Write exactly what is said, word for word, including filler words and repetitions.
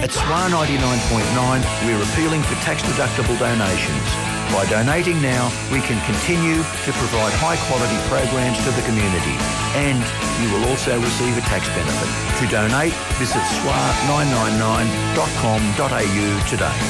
At S W A ninety-nine point nine, we're appealing for tax-deductible donations. By donating now, we can continue to provide high-quality programs to the community, and you will also receive a tax benefit. To donate, visit S W A nine nine nine dot com dot a u today.